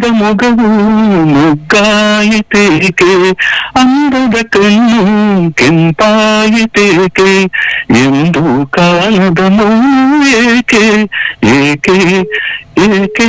ಮೊಗವು ಮುಗ್ಗಾಯಿತೇಕೆ, ಅಂದದ ಕಣ್ಣು ಕೆಂಪಾಯಿತೇಕೆ, ಎಂದು ಕಾಣದ ನೋವು ಏಕೆ ಏಕೆ ಏಕೆ.